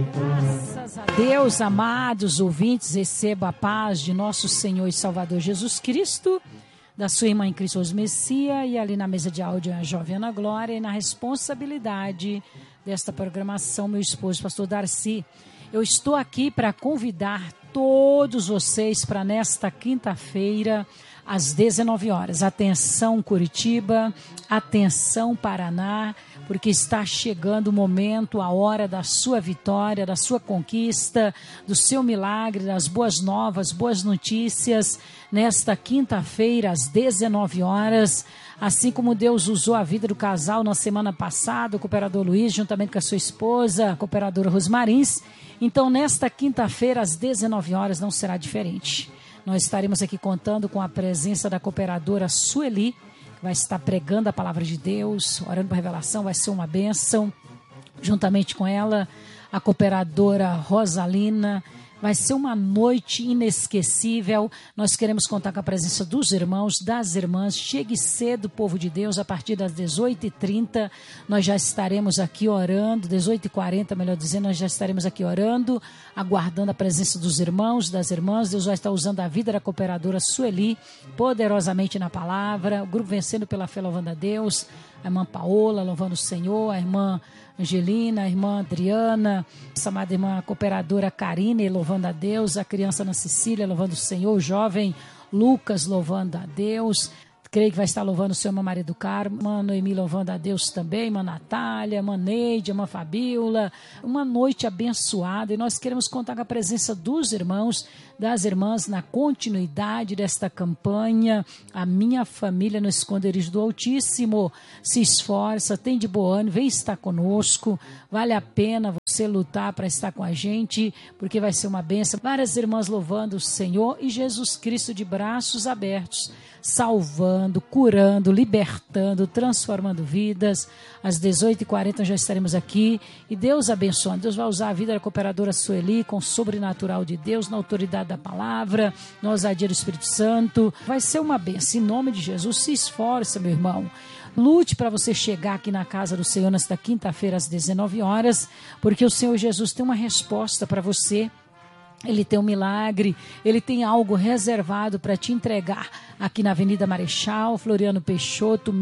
Graças a Deus, amados ouvintes, receba a paz de nosso Senhor e Salvador Jesus Cristo, da sua irmã em Cristo Messia, e ali na mesa de áudio a jovem Ana Glória, e na responsabilidade desta programação, meu esposo, pastor Darcy. Eu estou aqui para convidar todos vocês para nesta quinta-feira, às 19 horas. Atenção Curitiba, atenção Paraná, porque está chegando o momento, a hora da sua vitória, da sua conquista, do seu milagre, das boas novas, boas notícias. Nesta quinta-feira, às 19 horas, assim como Deus usou a vida do casal na semana passada, o cooperador Luiz, juntamente com a sua esposa, a cooperadora Rosmarins. Então, nesta quinta-feira, às 19 horas, não será diferente. Nós estaremos aqui contando com a presença da cooperadora Sueli, que vai estar pregando a palavra de Deus, orando por revelação, vai ser uma bênção. Juntamente com ela, a cooperadora Rosalina. Vai ser uma noite inesquecível. Nós queremos contar com a presença dos irmãos, das irmãs. Chegue cedo, povo de Deus, a partir das 18h30. Nós já estaremos aqui orando, 18h40, melhor dizendo, nós já estaremos aqui orando, aguardando a presença dos irmãos, das irmãs. Deus vai estar usando a vida da cooperadora Sueli, poderosamente na palavra. O grupo Vencendo pela Fé, louvando a Deus. A irmã Paola, louvando o Senhor. A irmã Angelina, a irmã Adriana, essa amada irmã cooperadora Karine, louvando a Deus, a criança Ana Cecília, louvando o Senhor, o jovem Lucas, louvando a Deus. Creio que vai estar louvando o Senhor, irmã Maria do Carmo, irmã Noemi, louvando a Deus também, irmã Natália, irmã Neide, irmã Fabíola. Uma noite abençoada, e nós queremos contar com a presença dos irmãos, das irmãs, na continuidade desta campanha. A minha família no esconderijo do Altíssimo. Se esforça, tem de bom ânimo, vem estar conosco. Vale a pena você lutar para estar com a gente, porque vai ser uma bênção. Várias irmãs louvando o Senhor e Jesus Cristo de braços abertos, salvando, curando, libertando, transformando vidas. Às 18h40 já estaremos aqui, e Deus abençoando. Deus vai usar a vida da cooperadora Sueli com o sobrenatural de Deus, na autoridade da palavra, na ousadia do Espírito Santo. Vai ser uma bênção, em nome de Jesus. Se esforça, meu irmão. Lute para você chegar aqui na casa do Senhor nesta quinta-feira às 19 horas, porque o Senhor Jesus tem uma resposta para você. Ele tem um milagre, ele tem algo reservado para te entregar aqui na Avenida Marechal Floriano Peixoto,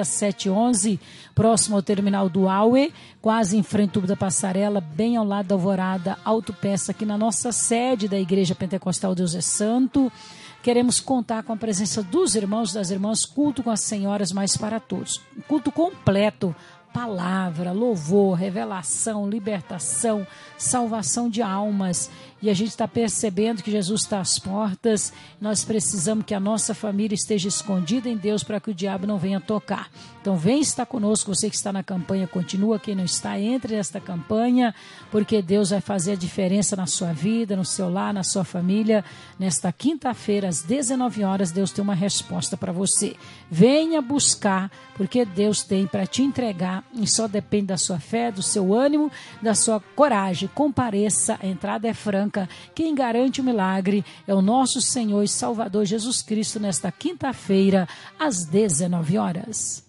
6711, próximo ao terminal do Aue, quase em frente ao tubo da Passarela, bem ao lado da Alvorada Autopeça, aqui na nossa sede da Igreja Pentecostal Deus é Santo. Queremos contar com a presença dos irmãos, das irmãs, culto com as senhoras, mais para todos. Culto completo. Palavra, louvor, revelação, libertação, salvação de almas. E a gente está percebendo que Jesus está às portas. Nós precisamos que a nossa família esteja escondida em Deus para que o diabo não venha tocar. Então vem estar conosco, você que está na campanha, continua. Quem não está, entre nesta campanha, porque Deus vai fazer a diferença na sua vida, no seu lar, na sua família. Nesta quinta-feira, às 19 horas, Deus tem uma resposta para você. Venha buscar, porque Deus tem para te entregar, e só depende da sua fé, do seu ânimo, da sua coragem. Compareça, a entrada é franca. Quem garante o milagre é o nosso Senhor e Salvador Jesus Cristo, nesta quinta-feira, às 19 horas.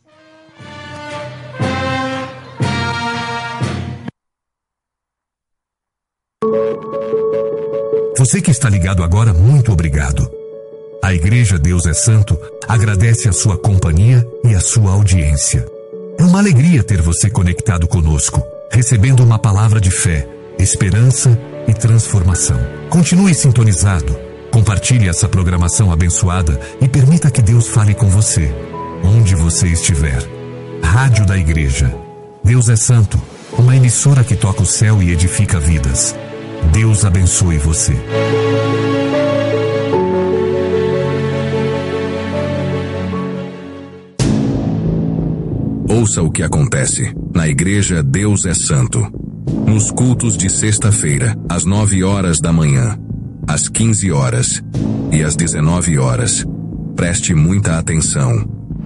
Você que está ligado agora, muito obrigado. A Igreja Deus é Santo agradece a sua companhia e a sua audiência. É uma alegria ter você conectado conosco, recebendo uma palavra de fé, esperança e transformação. Continue sintonizado, compartilhe essa programação abençoada e permita que Deus fale com você, onde você estiver. Rádio da Igreja. Deus é Santo, uma emissora que toca o céu e edifica vidas. Deus abençoe você. Ouça o que acontece na Igreja Deus é Santo. Nos cultos de sexta-feira, às 9 horas da manhã, às 15 horas e às 19 horas. Preste muita atenção.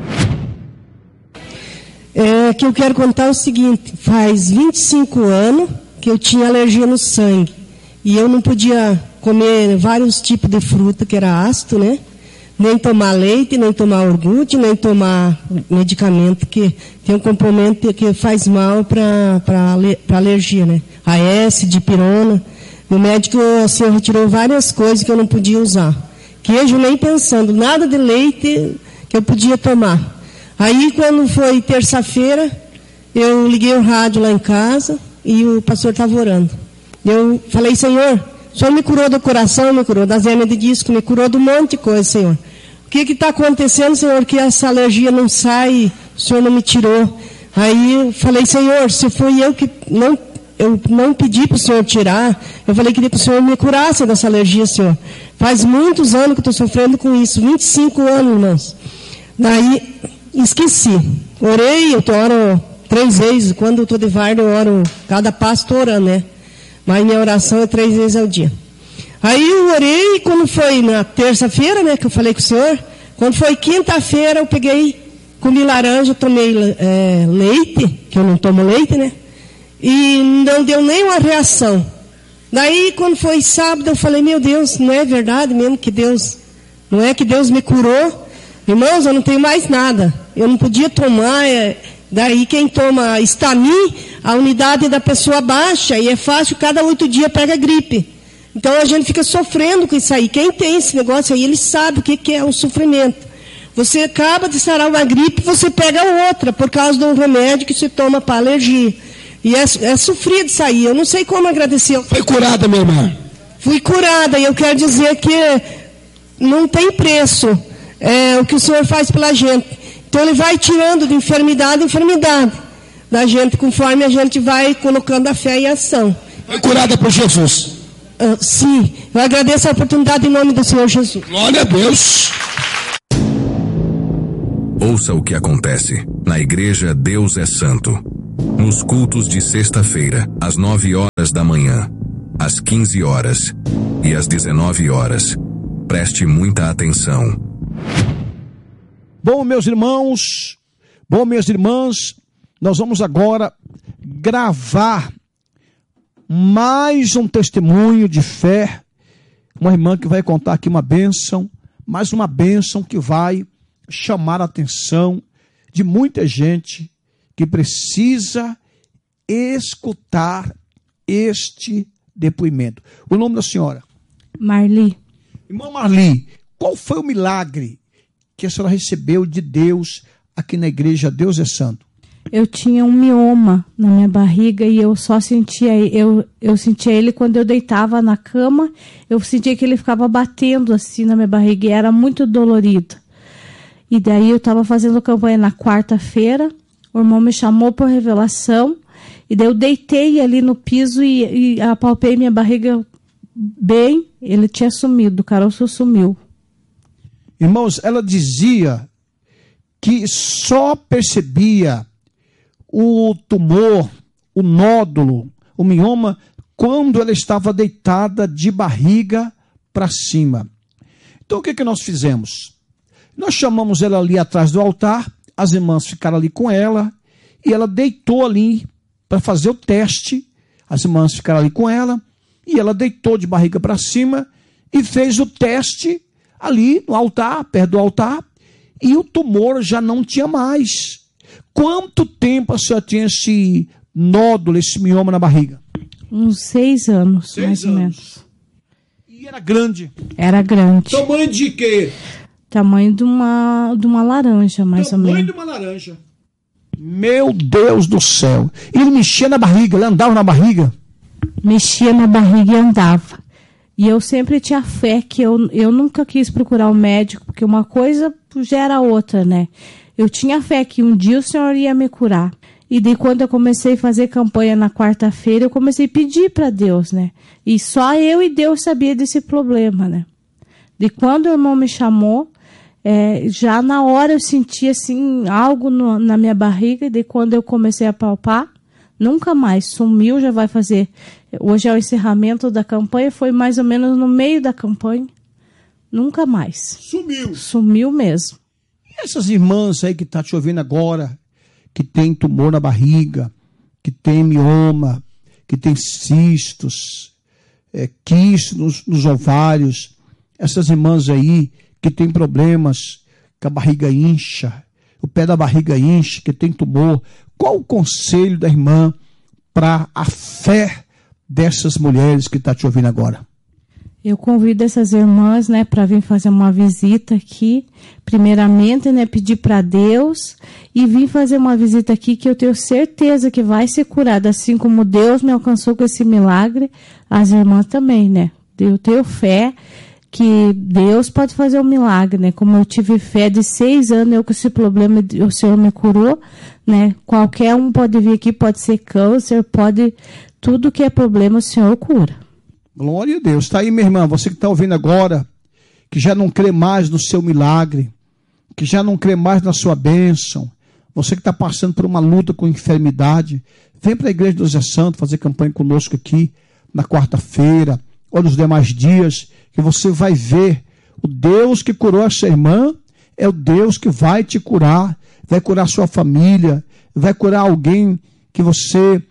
Que eu quero contar o seguinte: faz 25 anos que eu tinha alergia no sangue. E eu não podia comer vários tipos de fruta, que era ácido, né? nem tomar leite, nem tomar iogurte, nem tomar medicamento que tem um componente que faz mal para alergia, né? AS, dipirona. O médico assim, retirou várias coisas que eu não podia usar. Queijo nem pensando, nada de leite que eu podia tomar. Aí, quando foi terça-feira, eu liguei o rádio lá em casa e o pastor estava orando. Eu falei, Senhor, o Senhor me curou do coração, me curou das hernias de disco, me curou de um monte de coisa, Senhor. O que está acontecendo, Senhor, que essa alergia não sai, o Senhor não me tirou. Aí eu falei, Senhor, se foi eu que não pedi para o Senhor tirar, eu falei que para o Senhor me curasse dessa alergia, Senhor. Faz muitos anos que eu estou sofrendo com isso, 25 anos, irmãos. Daí, esqueci. Orei, eu oro 3 vezes, quando eu estou de varda, eu oro, cada passo estou orando, né? Mas minha oração é 3 vezes ao dia. Aí eu orei, e quando foi na terça-feira, né, que eu falei com o Senhor, quando foi quinta-feira, eu peguei, comi laranja, tomei leite, que eu não tomo leite, né? E não deu nenhuma reação. Daí, quando foi sábado, eu falei, meu Deus, não é verdade mesmo que Deus, não é que Deus me curou? Irmãos, eu não tenho mais nada. Eu não podia tomar, daí quem toma Stamin, a unidade da pessoa baixa, e é fácil, cada 8 dias pega gripe. Então a gente fica sofrendo com isso aí. Quem tem esse negócio aí, ele sabe o que é um sofrimento. Você acaba de sarar uma gripe, você pega outra, por causa de um remédio que se toma para alergia. E é sofrido isso aí. Eu não sei como agradecer. Foi curada, minha irmã? Fui curada, e eu quero dizer que não tem preço o que o Senhor faz pela gente. Então Ele vai tirando de enfermidade em enfermidade da gente, conforme a gente vai colocando a fé em ação. Foi curada por Jesus? Sim, eu agradeço a oportunidade em nome do Senhor Jesus. Glória a Deus. Ouça o que acontece na Igreja Deus é Santo. Nos cultos de sexta-feira, às 9 horas da manhã, às 15 horas e às 19 horas. Preste muita atenção. Bom, meus irmãos, minhas irmãs, nós vamos agora gravar mais um testemunho de fé. Uma irmã que vai contar aqui uma bênção, mais uma bênção que vai chamar a atenção de muita gente que precisa escutar este depoimento. O nome da senhora? Marli. Irmã Marli, qual foi o milagre que a senhora recebeu de Deus aqui na igreja Deus é Santo? Eu tinha um mioma na minha barriga e eu só sentia, eu sentia ele quando eu deitava na cama, eu sentia que ele ficava batendo assim na minha barriga e era muito dolorido. E daí eu estava fazendo campanha na quarta-feira, o irmão me chamou por revelação, e daí eu deitei ali no piso e apalpei minha barriga bem, ele tinha sumido, o caroço sumiu. Irmãos, ela dizia que só percebia o tumor, o nódulo, o mioma, quando ela estava deitada de barriga para cima. Então o que nós fizemos? Nós chamamos ela ali atrás do altar, as irmãs ficaram ali com ela, e ela deitou ali para fazer o teste, as irmãs ficaram ali com ela, e ela deitou de barriga para cima, e fez o teste ali no altar, perto do altar, e o tumor já não tinha mais. Quanto tempo a senhora tinha esse nódulo, esse mioma na barriga? Uns 6 anos, mais ou menos. E era grande? Era grande. Tamanho de quê? Tamanho de uma laranja, mais ou menos. Tamanho de uma laranja. Meu Deus do céu. Ele mexia na barriga, ele andava na barriga? Mexia na barriga e andava. E eu sempre tinha fé que eu nunca quis procurar um médico, porque uma coisa gera outra, né? Eu tinha fé que um dia o Senhor ia me curar. E daí quando eu comecei a fazer campanha na quarta-feira, eu comecei a pedir para Deus, né? E só eu e Deus sabia desse problema, né? De quando o irmão me chamou, já na hora eu senti assim, algo na minha barriga, e daí quando eu comecei a palpar, nunca mais, sumiu, já vai fazer. Hoje é o encerramento da campanha, foi mais ou menos no meio da campanha, nunca mais. Sumiu. Sumiu mesmo. E essas irmãs aí que estão te ouvindo agora, que tem tumor na barriga, que tem mioma, que tem cistos, quistos nos ovários, essas irmãs aí que tem problemas, que a barriga incha, o pé da barriga incha, que tem tumor. Qual o conselho da irmã para a fé dessas mulheres que está te ouvindo agora? Eu convido essas irmãs, né, para vir fazer uma visita aqui. Primeiramente, né, pedir para Deus e vir fazer uma visita aqui que eu tenho certeza que vai ser curada. Assim como Deus me alcançou com esse milagre, as irmãs também, né? Eu tenho fé que Deus pode fazer um milagre, né? Como eu tive fé de 6 anos, eu com esse problema, o Senhor me curou, né? Qualquer um pode vir aqui, pode ser câncer, pode... Tudo que é problema, o Senhor cura. Glória a Deus. Está aí, minha irmã, você que está ouvindo agora, que já não crê mais no seu milagre, que já não crê mais na sua bênção, você que está passando por uma luta com enfermidade, vem para a Igreja de Deus é Santo fazer campanha conosco aqui na quarta-feira ou nos demais dias, que você vai ver o Deus que curou essa irmã, é o Deus que vai te curar, vai curar sua família, vai curar alguém que você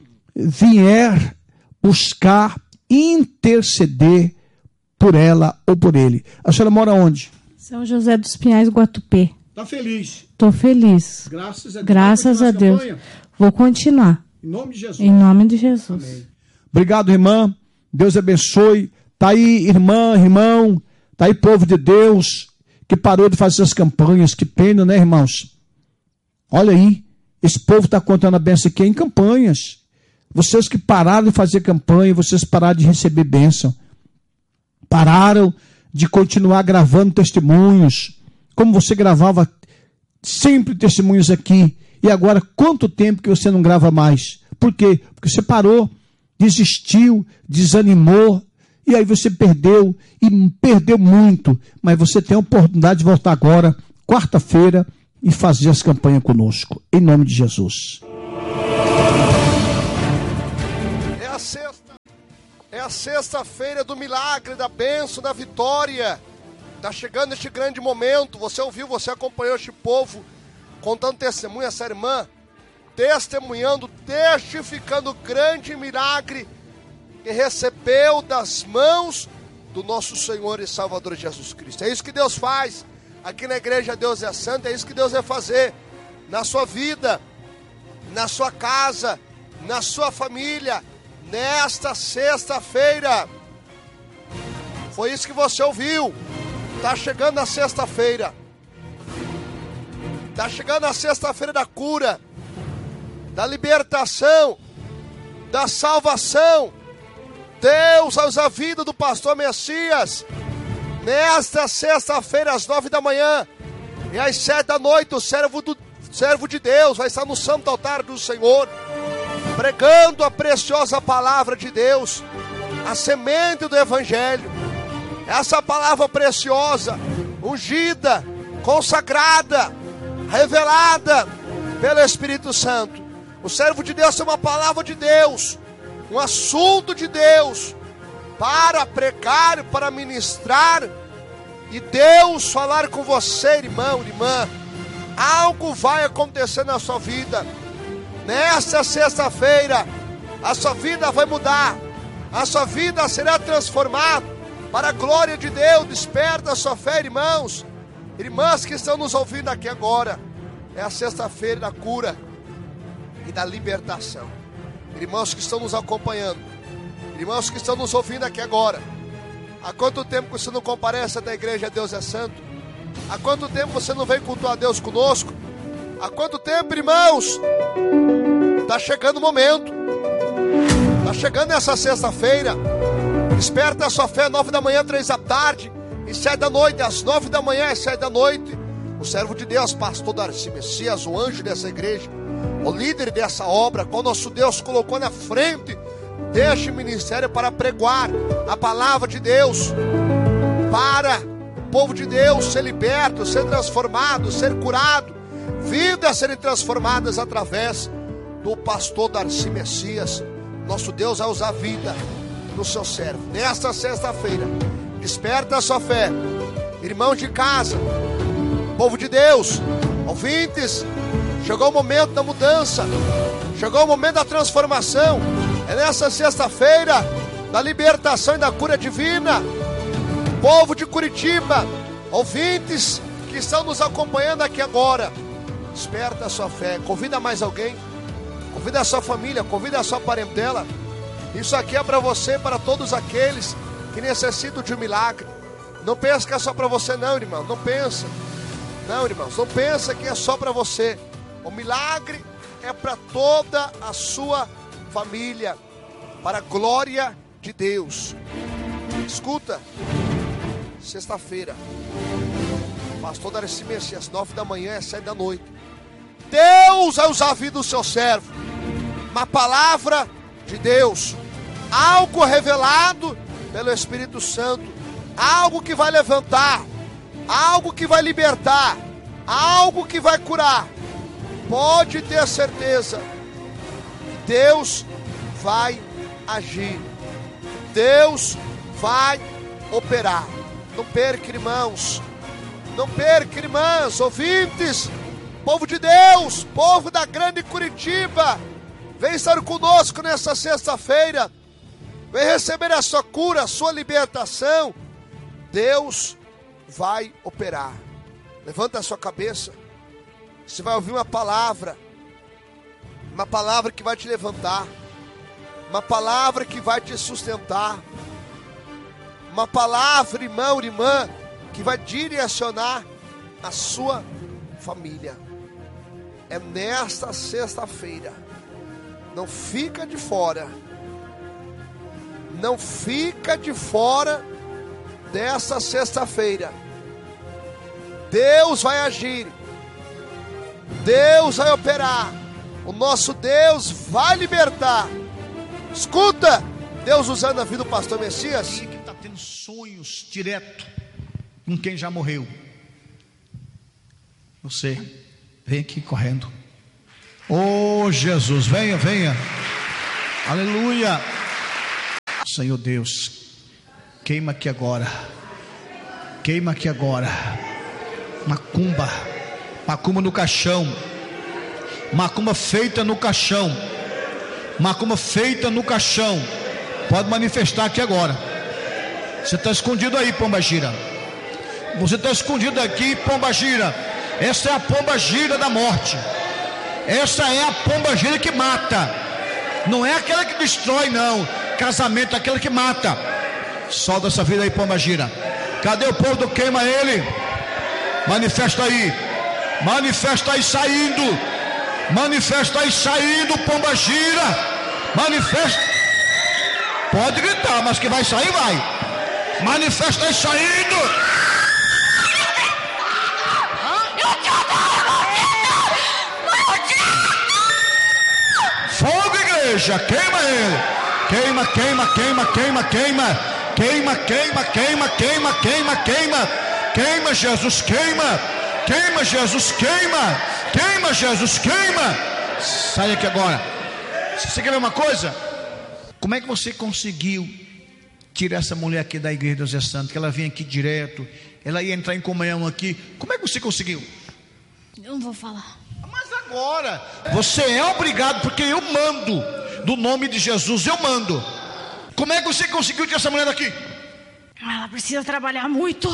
vier buscar interceder por ela ou por ele. A senhora mora onde? São José dos Pinhais, Guatupê. Está feliz? Estou feliz. Graças a Deus. Graças a Deus. Vou continuar. Em nome de Jesus. Em nome de Jesus. Amém. Obrigado, irmã. Deus abençoe. Está aí, irmã, irmão. Está aí, povo de Deus, que parou de fazer as campanhas. Que pena, né, irmãos? Olha aí. Esse povo está contando a bênção aqui em campanhas. Vocês que pararam de fazer campanha, vocês pararam de receber bênção. Pararam de continuar gravando testemunhos, como você gravava sempre testemunhos aqui. E agora, quanto tempo que você não grava mais? Por quê? Porque você parou, desistiu, desanimou, e aí você perdeu, e perdeu muito. Mas você tem a oportunidade de voltar agora, quarta-feira, e fazer as campanhas conosco. Em nome de Jesus. É a sexta-feira do milagre, da bênção, da vitória. Está chegando este grande momento. Você ouviu, você acompanhou este povo contando testemunho, essa irmã testemunhando, testificando o grande milagre que recebeu das mãos do nosso Senhor e Salvador Jesus Cristo. É isso que Deus faz aqui na Igreja Deus é Santo. É isso que Deus vai fazer na sua vida, na sua casa, na sua família. Nesta sexta-feira, foi isso que você ouviu. Está chegando a sexta-feira. Está chegando a sexta-feira da cura, da libertação, da salvação. Deus usa a vida do pastor Messias. Nesta sexta-feira, às 9 da manhã e às 7 da noite, o servo de Deus vai estar no santo altar do Senhor, pregando a preciosa palavra de Deus, a semente do Evangelho. Essa palavra preciosa, ungida, consagrada, revelada pelo Espírito Santo. O servo de Deus é uma palavra de Deus, um assunto de Deus, para pregar, para ministrar, e Deus falar com você, irmão, irmã. Algo vai acontecer na sua vida. Nesta sexta-feira, a sua vida vai mudar, a sua vida será transformada para a glória de Deus. Desperta a sua fé, irmãos, irmãs que estão nos ouvindo aqui agora. É a sexta-feira da cura e da libertação. Irmãos que estão nos acompanhando, irmãos que estão nos ouvindo aqui agora, há quanto tempo você não comparece da Igreja Deus é Santo? Há quanto tempo você não vem cultuar a Deus conosco? Há quanto tempo, irmãos? Está chegando o momento. Está chegando essa sexta-feira. Desperta a sua fé às 9 da manhã, 3 da tarde e 7 da noite. Às 9 da manhã e 7 da noite. O servo de Deus, pastor Darcy Messias, o anjo dessa igreja, o líder dessa obra, qual nosso Deus colocou na frente deste ministério para pregar a palavra de Deus, para o povo de Deus ser liberto, ser transformado, ser curado, vidas serem transformadas através do pastor Darcy Messias. Nosso Deus vai usar a vida do seu servo. Nesta sexta-feira, desperta a sua fé, irmãos de casa, povo de Deus, ouvintes. Chegou o momento da mudança, chegou o momento da transformação. É nessa sexta-feira da libertação e da cura divina. Povo de Curitiba, Ouvintes que estão nos acompanhando aqui agora, desperta a sua fé, convida mais alguém, convida a sua família, convida a sua parentela. Isso aqui é para você e para todos aqueles que necessitam de um milagre. Não pensa que é só para você não, irmão, não pensa. Não, irmãos, não pensa que é só para você. O milagre é para toda a sua família, para a glória de Deus. Escuta, sexta-feira, pastor Darcy Messias, 9 da manhã e 7 da noite. Deus vai usar a vida do seu servo. Uma palavra de Deus, algo revelado pelo Espírito Santo, algo que vai levantar, algo que vai libertar, algo que vai curar. Pode ter certeza, Deus vai agir, Deus vai operar. Não perca, irmãos, não perca, irmãs, ouvintes, povo de Deus, povo da grande Curitiba, vem estar conosco nessa sexta-feira, vem receber a sua cura, a sua libertação. Deus vai operar. Levanta a sua cabeça. Você vai ouvir uma palavra que vai te levantar, uma palavra que vai te sustentar, uma palavra, irmão, irmã, que vai direcionar a sua família. É nesta sexta-feira. Não fica de fora. Não fica de fora dessa sexta-feira. Deus vai agir. Deus vai operar. O nosso Deus vai libertar. Escuta, Deus usando a vida do pastor Messias. Que está tendo sonhos direto com quem já morreu. Você vem aqui correndo. Oh Jesus, venha, venha. Aleluia. Senhor Deus, queima aqui agora. Queima aqui agora. Macumba no caixão. Macumba feita no caixão. Macumba feita no caixão. Pode manifestar aqui agora. Você está escondido aí, pombagira. Você está escondido aqui, pombagira. Essa é a pombagira da morte. Essa é a pombagira que mata. Não é aquela que destrói, não. Casamento é aquela que mata. Solta essa vida aí, pombagira. Cadê o povo do queima ele? Manifesta aí. Manifesta aí saindo. Manifesta aí saindo, pombagira. Manifesta. Pode gritar, mas que vai sair, vai. Manifesta aí saindo. Fogo, igreja, queima ele. Queima, queima, queima, queima, queima. Queima, queima, queima, queima, queima, queima. Queima, Jesus, queima. Queima, Jesus, queima. Queima, Jesus, queima. Sai aqui agora. Você quer ver uma coisa? Como é que você conseguiu tirar essa mulher aqui da igreja do Deus é Santo? Que ela vinha aqui direto, ela ia entrar em comunhão aqui. Como é que você conseguiu? Eu não vou falar. Mas agora, você é obrigado, porque eu mando, do nome de Jesus eu mando. Como é que você conseguiu tirar essa mulher daqui? Ela precisa trabalhar muito.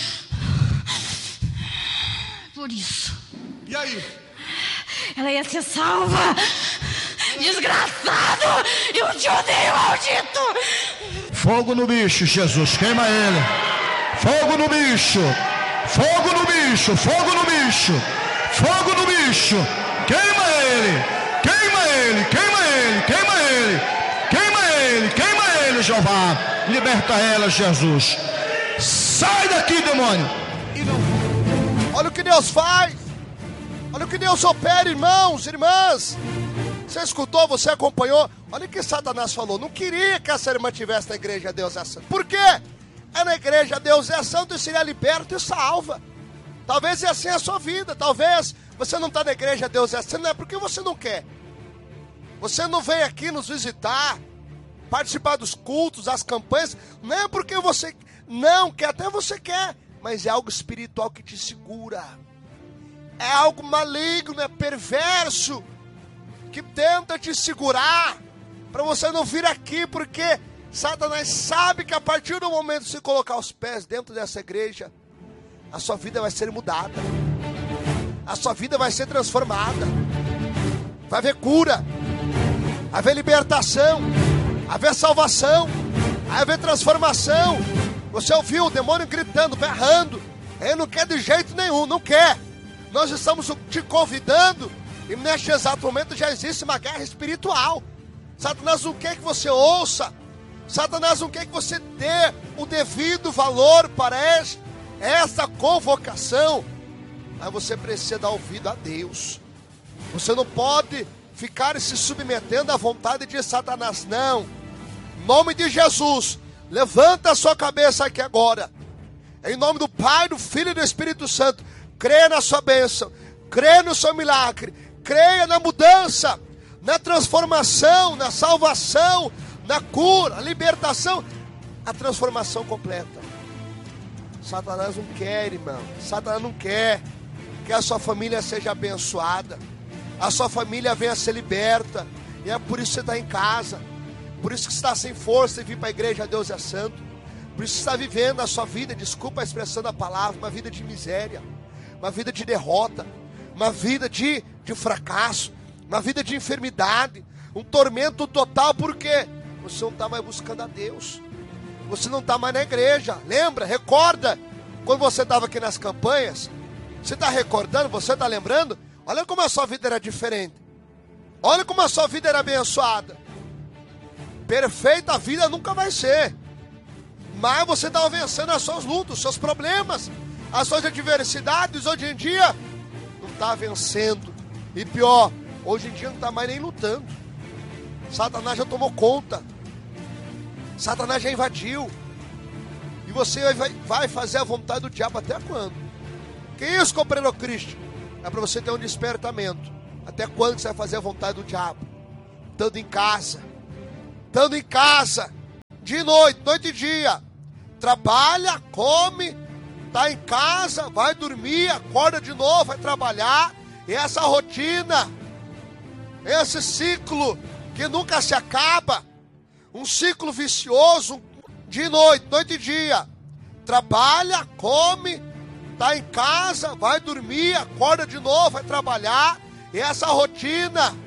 Por isso. E aí? Ela ia ser salva. Desgraçado! Eu te odeio, maldito! Fogo no bicho, Jesus, queima ele. Fogo no bicho. Fogo no bicho, fogo no bicho. Fogo no bicho. Queima ele. Queima ele, queima ele, queima ele. Queima ele, queima ele, Jeová. Liberta ela, Jesus. Sai daqui, demônio. Olha o que Deus faz. Olha o que Deus opera, irmãos, irmãs. Você escutou, você acompanhou. Olha o que Satanás falou. Não queria que essa irmã tivesse na igreja Deus é Santo. Por quê? É na igreja Deus é Santo e seria liberto e salva. Talvez é assim a sua vida. Talvez você não está na igreja Deus é Santo. Não é porque você não quer. Você não vem aqui nos visitar, participar dos cultos, das campanhas. Não é porque você não quer. Até você quer. Mas é algo espiritual que te segura. É algo maligno, é perverso, que tenta te segurar, para você não vir aqui, porque Satanás sabe que a partir do momento que você colocar os pés dentro dessa igreja, a sua vida vai ser mudada. A sua vida vai ser transformada. Vai haver cura, vai haver libertação, vai haver salvação, vai haver transformação. Você ouviu o demônio gritando, berrando. Ele não quer de jeito nenhum, não quer. Nós estamos te convidando, e neste exato momento já existe uma guerra espiritual. Satanás não quer que você ouça. Satanás não quer que você dê o devido valor para essa convocação. Mas você precisa dar ouvido a Deus. Você não pode ficar se submetendo à vontade de Satanás, não. Em nome de Jesus, levanta a sua cabeça aqui agora. Em nome do Pai, do Filho e do Espírito Santo. Creia na sua bênção, creia no seu milagre, creia na mudança, na transformação, na salvação, na cura, a libertação, a transformação completa. Satanás não quer, irmão. Satanás não quer que a sua família seja abençoada, a sua família venha a ser liberta. E é por isso que você está em casa, por isso que você está sem força e vir para a igreja. Deus é santo. Por isso que você está vivendo a sua vida, desculpa a expressão da palavra, uma vida de miséria, uma vida de derrota, uma vida de fracasso, uma vida de enfermidade, um tormento total. Porque você não está mais buscando a Deus, você não está mais na igreja. Lembra, recorda, quando você estava aqui nas campanhas, você está recordando, você está lembrando? Olha como a sua vida era diferente, olha como a sua vida era abençoada. Perfeita a vida nunca vai ser, mas você estava vencendo as suas lutas, os seus problemas, as suas adversidades. Hoje em dia não está vencendo, e pior, hoje em dia não está mais nem lutando. Satanás já tomou conta, Satanás já invadiu, e você vai fazer a vontade do diabo até quando? Que isso, companheiro Cristo? É para você ter um despertamento. Até quando você vai fazer a vontade do diabo? Estando em casa, de noite, noite e dia, trabalha, come, está em casa, vai dormir, acorda de novo, vai trabalhar. E essa rotina, esse ciclo que nunca se acaba, um ciclo vicioso, de noite, noite e dia, trabalha, come, está em casa, vai dormir, acorda de novo, vai trabalhar. E essa rotina